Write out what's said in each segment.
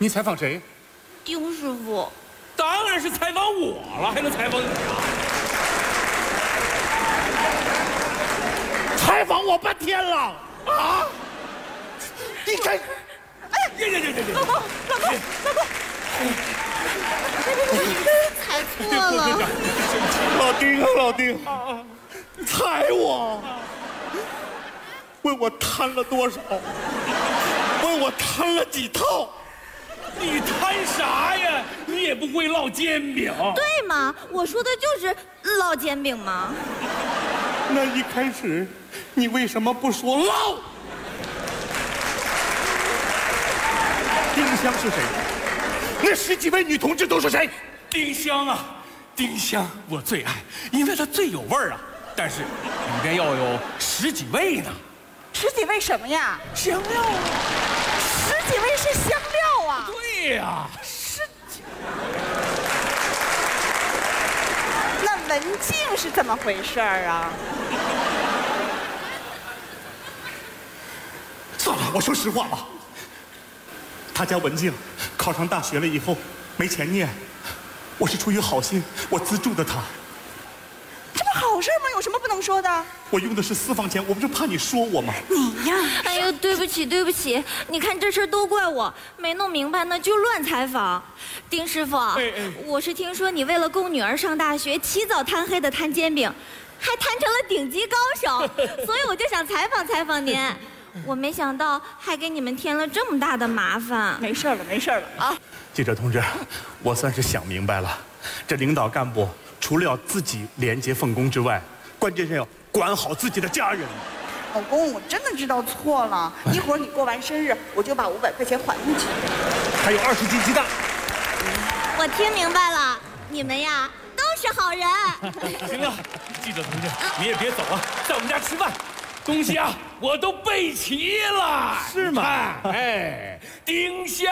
你采访谁？ 丁师傅。 当然是采访我了，还能采访你啊？ 采访我半天了啊！你看， 老公，踩错了。 老丁，踩我！问我摊了多少？问我摊了几套？ 你摊啥呀？你也不会烙煎饼。 对嘛，我说的就是烙煎饼嘛。 那一开始你为什么不说烙？丁香是谁？那10几位女同志都是谁？ 丁香啊，丁香我最爱，因为它最有味儿啊。但是里边要有10几味呢。 10几味什么呀？ 香料啊。 10几味是香料啊。 对呀。 那文静是怎么回事啊？ 算了，我说实话吧。他家文静考上大学了以后没钱念，我是出于好心，我资助的他。 这不好事吗？有什么不能说的？ 我用的是私房钱，我不是怕你说我吗？ 你呀！ 哎呦，对不起，你看这事都怪我，没弄明白呢就乱采访。丁师傅，我是听说你为了供女儿上大学，起早贪黑的摊煎饼，还摊成了顶级高手，所以我就想采访您。我没想到还给你们添了这么大的麻烦。 没事了啊！ 记者同志，我算是想明白了，这领导干部除了要自己廉洁奉公之外，关键是要管好自己的家人。 老公，我真的知道错了，一会儿你过完生日，我就把500块钱还回去。 还有20斤鸡蛋。 我听明白了，你们呀都是好人。 行了，记者同志，你也别走了，在我们家吃饭。 东西啊，我都备齐了， 是吗？ 哎，丁香、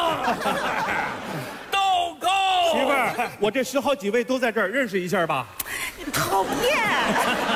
豆蔻， 媳妇儿，我这10好几位都在这儿，认识一下吧。 讨厌。